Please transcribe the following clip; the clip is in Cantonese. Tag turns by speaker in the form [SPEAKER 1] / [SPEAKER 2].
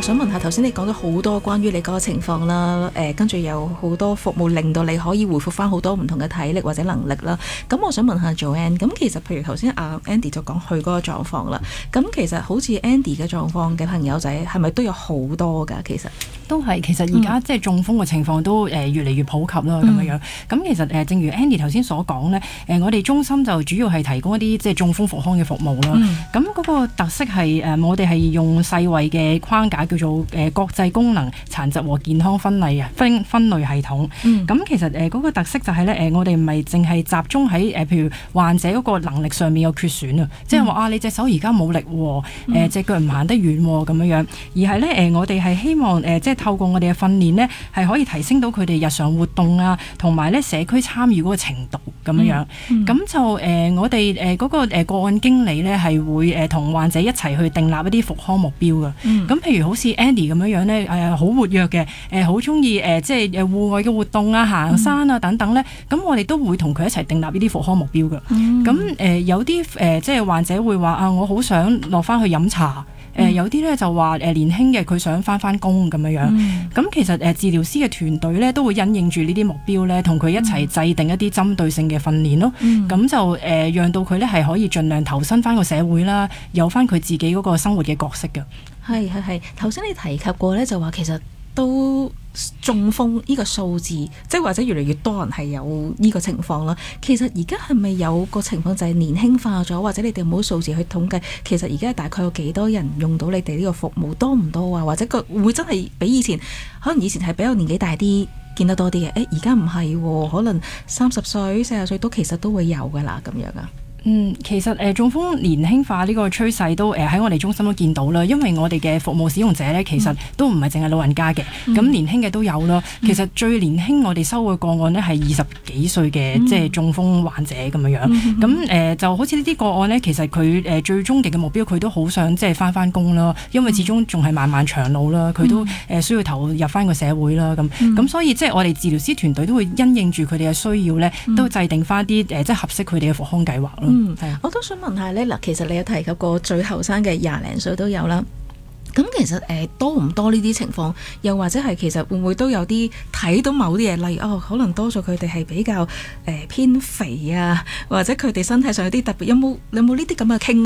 [SPEAKER 1] 想問下，頭先你講咗好多關於你嗰個情況啦，跟住有好多服務令到你可以回復翻好多唔同嘅體力或者能力啦。咁我想問下 Joanne， 咁其實譬如頭先阿 Andy 就講佢嗰個狀況啦，咁其實好似 Andy 嘅狀況嘅朋友仔係咪都有好多㗎？其實
[SPEAKER 2] 都係，其實而家即係中風嘅情況都越嚟越普及啦，咁樣。咁其實正如 Andy 頭先所講咧，我哋中心就主要係提供一啲即係中風復康嘅服務啦。咁嗰個特色係我哋係用世衛嘅框架叫做國際功能殘疾和健康分類系統。咁其實嗰個特色就係咧我哋唔係淨係集中喺譬如患者嗰個能力上面有缺損啊，即係話你隻手而家冇力喎，隻腳唔行得遠喎咁樣，而係咧我哋係希望即係透過我哋嘅訓練呢，係可以提升到佢哋日常活動啊，同埋咧社區參與嗰個程度咁樣。咁就我哋嗰個個案經理咧係會同患者一齊去訂立一啲復康目標㗎。咁譬如好似 Andy 咁樣咧，好活躍嘅，好中意即係戶外嘅活動啊、行山啊等等咧。咁我哋都會同佢一齊訂立呢啲復康目標㗎。咁有啲即係患者會話我好想落翻去飲茶。有啲咧就話年輕嘅佢想翻工咁樣。咁其實治療師嘅團隊咧都會因應住呢啲目標咧，同佢一齊制定一啲針對性嘅訓練咯。咁就讓到佢咧係可以盡量投身翻個社會啦，有翻佢自己嗰個生活嘅角色㗎。
[SPEAKER 1] 係。頭先你提及過咧，就話其實都中風呢個數字，即係或者越嚟越多人係有呢個情況啦。其實而家係咪有個情況就係年輕化咗，或者你哋冇數字去統計？其實而家大概有幾多人用到你哋呢個服務，多唔多啊？或者個會真係比以前，可能以前係比較年紀大啲見得多啲嘅，而家唔係喎，可能30歲、40歲都其實都會有㗎啦，咁樣啊。
[SPEAKER 2] 其實中風年輕化呢個趨勢都喺我哋中心都見到啦，因為我哋嘅服務使用者咧，其實都唔係淨係老人家嘅，咁年輕嘅都有啦。其實最年輕我哋收嘅個案呢係20幾歲嘅即係中風患者咁樣。咁就好似呢啲個案呢，其實佢最終極嘅目標佢都好想即係翻工啦，因為始終仲係漫漫長路啦，佢都需要投入翻個社會啦咁所以即係我哋治療師團隊都會因應住佢哋嘅需要呢，都制定翻啲即係合適佢哋嘅復康計劃咯。
[SPEAKER 1] 我都想問下咧，嗱，其實你有提及過最後生嘅20零歲都有啦。咁其實多唔多呢啲情況？又或者係其實會唔會都有啲睇到某啲嘢，例如可能多數佢哋係比較偏肥啊，或者佢哋身體上有啲特別，有冇呢啲咁嘅傾